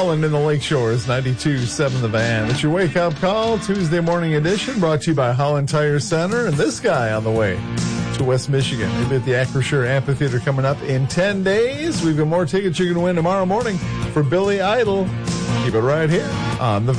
Holland in the Lake Shores, 92.7 The Van. It's your wake-up call, Tuesday morning edition, brought to you by Holland Tire Center. And this guy on the way to West Michigan. He'll be at the Acrisure Amphitheater coming up in 10 days. We've got more tickets you're going to win tomorrow morning for Billy Idol. Keep it right here on The Van.